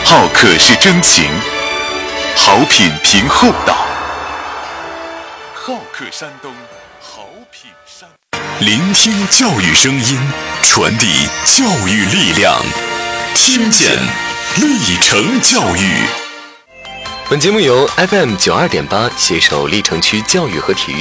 好客是真情，好品凭厚道。好客山东，好品山。聆听教育声音，传递教育力量，听见历程教育。 本节目由 FM92.8携手历城区教育和体育